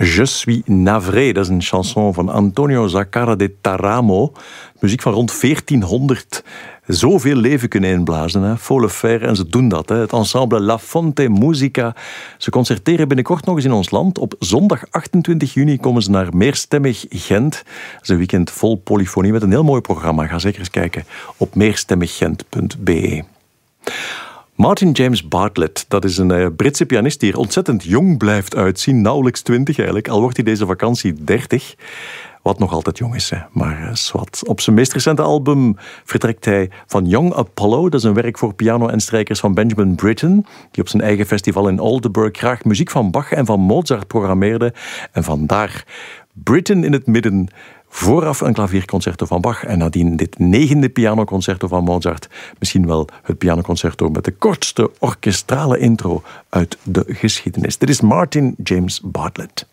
Je suis navré, dat is een chanson van Antonio Zaccara de Taramo. Muziek van rond 1400. Zoveel leven kunnen inblazen, hè. Faut le faire, en ze doen dat. Hè. Het ensemble La Fonte Musica. Ze concerteren binnenkort nog eens in ons land. Op zondag 28 juni komen ze naar Meerstemmig Gent. Dat is een weekend vol polyfonie met een heel mooi programma. Ga zeker eens kijken op meerstemmiggent.be. Martin James Bartlett, dat is een Britse pianist die er ontzettend jong blijft uitzien. Nauwelijks 20 eigenlijk, al wordt hij deze vakantie 30. Wat nog altijd jong is, hè. Maar zwart. Op zijn meest recente album vertrekt hij van Young Apollo. Dat is een werk voor piano en strijkers van Benjamin Britten, die op zijn eigen festival in Aldeburgh graag muziek van Bach en van Mozart programmeerde. En vandaar Britten in het midden. Vooraf een klavierconcerto van Bach en nadien dit 9e pianoconcerto van Mozart. Misschien wel het pianoconcerto met de kortste orkestrale intro uit de geschiedenis. Dit is Martin James Bartlett.